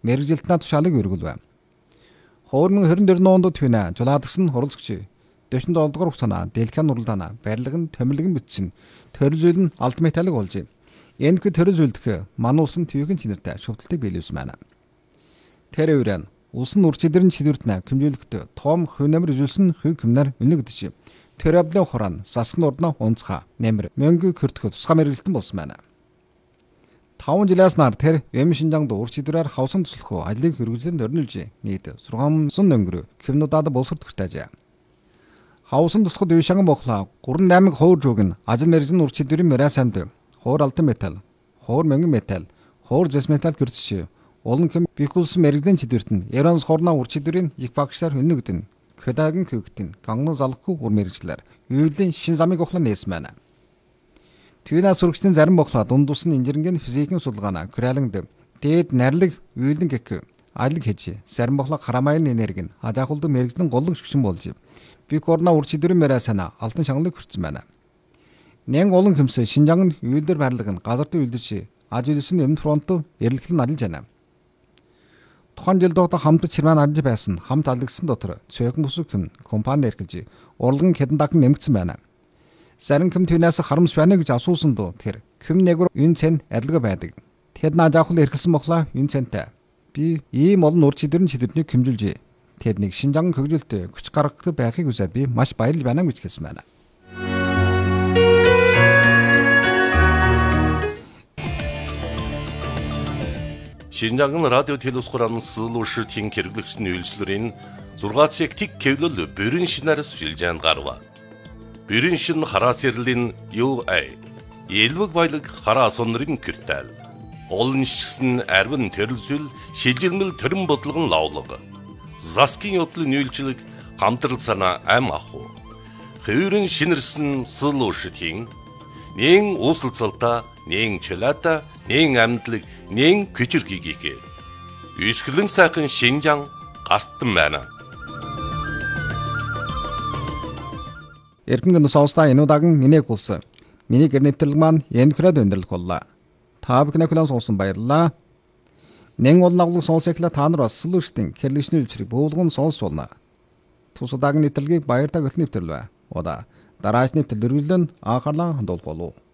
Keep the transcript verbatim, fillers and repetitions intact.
мэрэгжилтнаа тушаалыг өргөлвэ. хоёр мың двадцать четыре онд төвнэ жулаадгсан хуралцагч дэвшин долдгор хугацаана дэлхэн уралдаана барилга нь томилгон бичсэн төрөл зүйл нь алд металлыг болж энэхүү төрөл зүйлдэх мануусан төвийн чинэртэй шүвтэлтийг биелүүлсэн байна. Тэр үрэн улсын үрчидэрэн шидвэртнэ хэмжүүлэхт том хөв намэр үзүүлсэн хөв хэмнэр үнэлэгдэж тэр явдлын хураан засахны урдна унцха нэмэр мөнгө көртөх тусгай мэрэгжилтэн болсон байна. таван жилээс нар тэр Эм Шинжаангд үрчидвэрээр хавсан туслах ажлыг хэрэгжүүлэн өрнүүлж нийт зургаан сон өнгөрөө хэмнуудад боловсрол төртөөж. Хавсан туслахад үйшанган бохлаа гурван наймыг хуур жууг нь ажил мэргэжлийн үрчидвэрийн мөрөө санд хуур алтан металл, хуур мөнгөн металл, хуур зэс металл гэрчж олон хэм бихүүлсэн мэргэжлийн чидвэрт нь Иранс хорноо үрчидвэрийн их багшаар хөнөгдөн Кэдагийн хөвгтэн ганган залахгүй үр мэргэжлэр үйлийн шин замыг ухлан нээсэн байна. Твина сурагчдын зарим бохлоо дундус нь инженерийн физикийн судалгаана Кралингд дээд нарилэг үйлэн гэх айлг хийж зарим бохлоо харамайн энерги нь хадахулд мэргэжлийн голлог шгшин болж бик орна үрчидвэрийн мэрэ санаа алтан шангалыг хүртсэн байна. Нэн олон хэмсэ Шинжаангын үйлдэр барилга нь газарт үйлдэж ажиулсан өмнө фронт эрэлхлэн алж байна. Тухайн жил доогт хамт чирман алж байсан хамт алгсан дотор цөөхөн бүсэг хэм компани эрхэлж урлаган хэдэн дахин нэмэгдсэн байна. Зарим хэм түүнээс харамс байна гэж асуусан доо тэр хэм нэгөр энэ цэн адилга байдаг. Тэд наа жаахал эрхэлсэн мохлаа энэ цэнтэй. Би ийм олон үрчидэрэн чидвэрнийг хэмжүүлж тэднийг Шинжаангын хөгжилтэй хүч гаргах байхыг үзээд би маш баярлж байна гэж хэлсэн байна. Шинжаангын радио телевиз хурааны суулууршилтын хэрэглэгчдийн үйлчлэрийн зургац яг кевлөл бүрэн шинээрс шилжээнд гарва. Бүрэн шин хараас ярлийн ю эй элвэг баялаг хараас онрын киртэл. Олон шигсэн арвин төрөлзөл шилжилмэл төрөн бодлогон лавлаг. Заскин явдлын үйлчлэг хамтрал санаа ам аху. Хөврөн шинэрсэн суулууршилтын нэн уусалцалта нэн чөлөөта нэн амьдлаг нэн күчирхийгээ. Үсгэлэн сайхан Шинжаан гартан байна. Эрдэнэ сонсдоо энэ удаагийн миний гулс. Миний гэр нэвтрэлэг маань энэхрээд өндөрлөх боллоо. Та бүхэн клан сонсон баярлалаа. Нэн олон агуулга сонсохлаа та нар бас сүүлчтэн хэрлэгчний үйлчлэг бөөлгөн сонсуулна. Тус удаагийн нэвтрэлгийг баяртай гөлт нэвтрэлвэ. Удаа дараач нэвтрэл өргөлөн анхаарлаа хандуулах болов.